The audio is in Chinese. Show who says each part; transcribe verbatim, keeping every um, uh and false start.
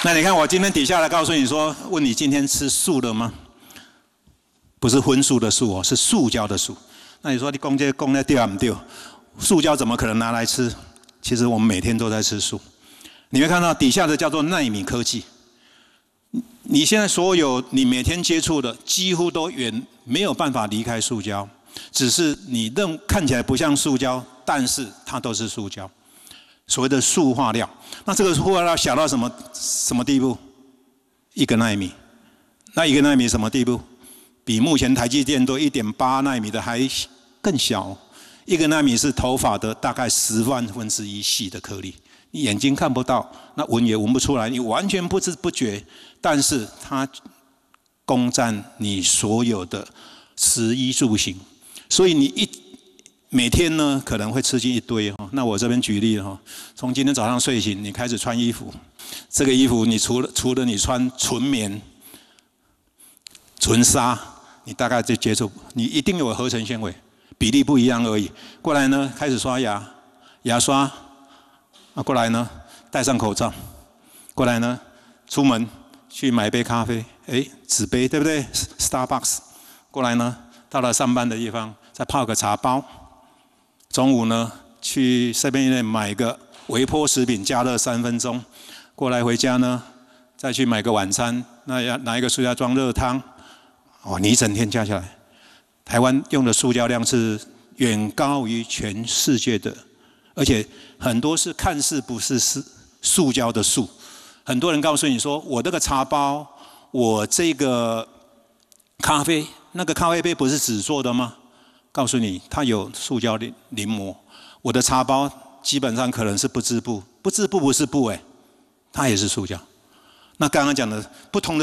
Speaker 1: 那你看我今天底下来告诉你说，问你今天吃素了吗？不是荤素的素哦，是塑胶的素。那你说你讲这讲那对啊不对？塑胶怎么可能拿来吃？其实我们每天都在吃素。你会看到底下的叫做奈米科技。你现在所有你每天接触的，几乎都远没有办法离开塑胶，只是你认看起来不像塑胶，但是它都是塑胶。所谓的塑化料，那这个塑化料小到什么什么地步？一个纳米。那一个纳米什么地步？比目前台积电都 一点八 纳米的还更小。一个纳米是头发的大概十万分之一细的颗粒，你眼睛看不到，那闻也闻不出来，你完全不知不觉，但是它攻占你所有的食衣住行，所以你一每天呢可能会吃进一堆哈。那我这边举例哈，从今天早上睡醒，你开始穿衣服，这个衣服你除了除了你穿纯棉、纯纱，你大概就接触，你一定有合成纤维。比例不一样而已。过来呢，开始刷牙，牙刷。啊，过来呢，戴上口罩。过来呢，出门去买杯咖啡，哎，纸杯对不对 ？Starbucks。过来呢，到了上班的地方，再泡个茶包。中午呢，去seven eleven买个微波食品，加热三分钟。过来回家呢，再去买个晚餐，那要拿一个塑料装热汤。哦，你一整天加起来。台湾用的塑胶量是远高于全世界的，而且很多是看似不是是塑胶的塑。很多人告诉你说，我这个茶包，我这个咖啡，那个咖啡杯不是纸做的吗？告诉你，它有塑胶临临摹。我的茶包基本上可能是不织布，不织布不是布哎，它也是塑胶。那刚刚讲的不同的。